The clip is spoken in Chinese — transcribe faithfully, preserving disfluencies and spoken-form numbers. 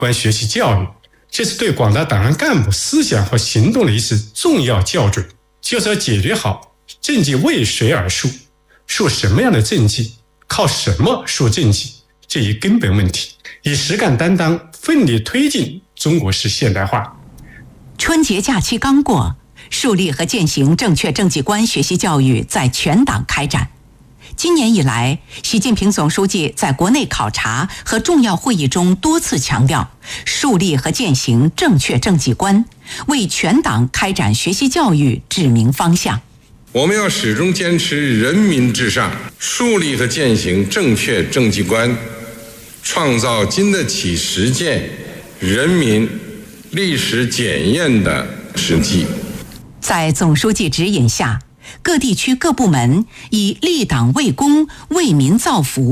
观学习教育，这是对广大党员干部思想和行动的一次重要校准，就是要解决好政绩为谁而树，树什么样的政绩，靠什么树政绩这一根本问题，以实干担当奋力推进中国式现代化。 春节假期刚过，树立和践行正确政绩观学习教育在全党开展。今年以来，习近平总书记在国内考察和重要会议中多次强调，树立和践行正确政绩观，为全党开展学习教育指明方向。 我们要始终坚持人民至上，树立和践行正确政绩观，创造经得起实践、人民历史检验的实际。 在总书记指引下，各地区各部门以立党为公、为民造福